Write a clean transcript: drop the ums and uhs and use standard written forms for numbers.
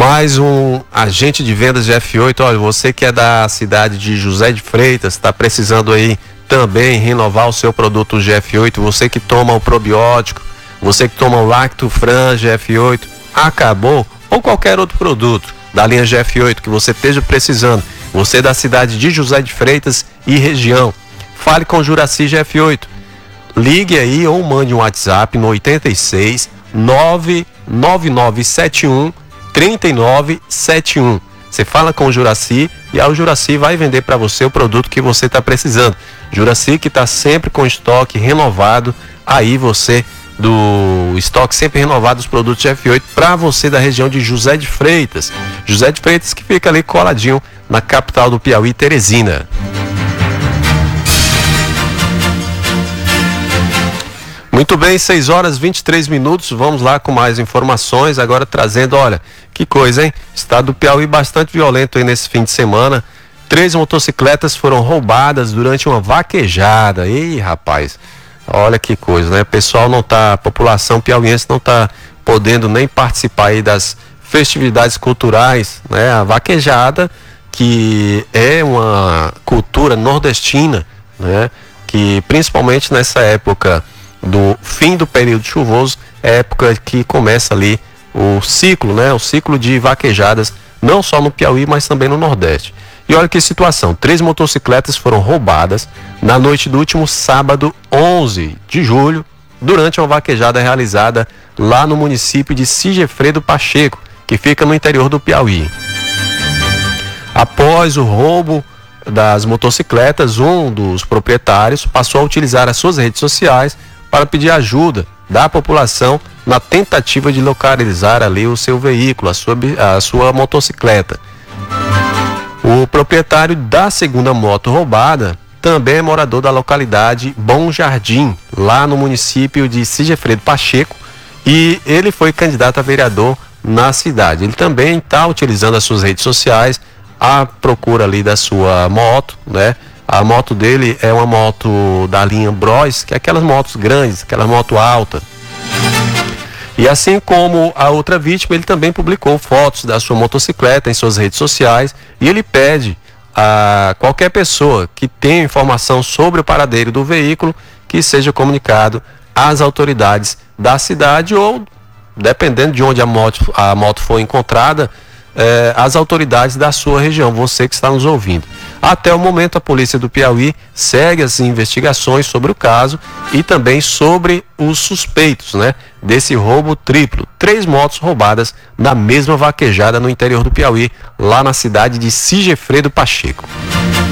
Mais um agente de vendas de F8. Olha, você que é da cidade de José de Freitas, está precisando aí também renovar o seu produto GF8, você que toma o probiótico, você que toma o Lactofran GF8, acabou, ou qualquer outro produto da linha GF8 que você esteja precisando, você da cidade de José de Freitas e região, fale com Juraci GF8. Ligue aí ou mande um WhatsApp no 86 99971 3971. Você fala com o Juraci e o Juraci vai vender para você o produto que você está precisando. Juraci que está sempre com estoque renovado, aí você do estoque sempre renovado dos produtos F8 para você da região de José de Freitas. José de Freitas que fica ali coladinho na capital do Piauí, Teresina. Muito bem, 6 horas 23 minutos, vamos lá com mais informações, agora trazendo, olha, que coisa, hein? Estado do Piauí bastante violento aí nesse fim de semana. 3 motocicletas foram roubadas durante uma vaquejada. Ih, rapaz, olha que coisa, né? A população piauiense não tá podendo nem participar aí das festividades culturais, né? A vaquejada, que é uma cultura nordestina, né? Que principalmente nessa época do fim do período chuvoso, é a época que começa ali o ciclo, né? O ciclo de vaquejadas, não só no Piauí, mas também no Nordeste. E olha que situação, 3 motocicletas foram roubadas na noite do último sábado, 11 de julho, durante uma vaquejada realizada lá no município de Sigefredo Pacheco, que fica no interior do Piauí. Após o roubo das motocicletas, um dos proprietários passou a utilizar as suas redes sociais para pedir ajuda da população na tentativa de localizar ali o seu veículo, a sua motocicleta. O proprietário da segunda moto roubada também é morador da localidade Bom Jardim, lá no município de Sigefredo Pacheco, e ele foi candidato a vereador na cidade. Ele também está utilizando as suas redes sociais à procura ali da sua moto, né? A moto dele é uma moto da linha Bros, que é aquelas motos grandes, aquela moto alta. E assim como a outra vítima, ele também publicou fotos da sua motocicleta em suas redes sociais e ele pede a qualquer pessoa que tenha informação sobre o paradeiro do veículo que seja comunicado às autoridades da cidade ou, dependendo de onde a moto foi encontrada, as autoridades da sua região, você que está nos ouvindo. Até o momento, a polícia do Piauí segue as investigações sobre o caso e também sobre os suspeitos, né, desse roubo triplo. 3 motos roubadas na mesma vaquejada no interior do Piauí, lá na cidade de Sigefredo Pacheco.